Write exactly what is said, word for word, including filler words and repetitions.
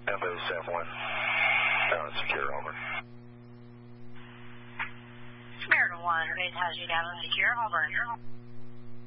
Base F one. Down and secure, over. American one, base has you down and secure, over.